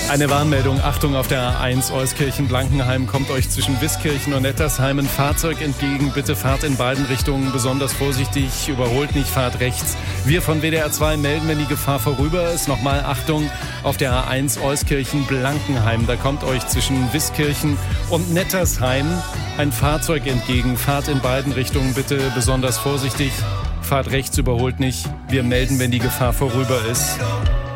Eine Warnmeldung, Achtung, auf der A1 Euskirchen-Blankenheim kommt euch zwischen Wiskirchen und Nettersheim ein Fahrzeug entgegen. Bitte fahrt in beiden Richtungen besonders vorsichtig, überholt nicht, fahrt rechts. Wir von WDR 2 melden, wenn die Gefahr vorüber ist. Nochmal Achtung, auf der A1 Euskirchen-Blankenheim, da kommt euch zwischen Wiskirchen und Nettersheim ein Fahrzeug entgegen. Fahrt in beiden Richtungen bitte besonders vorsichtig, fahrt rechts, überholt nicht. Wir melden, wenn die Gefahr vorüber ist.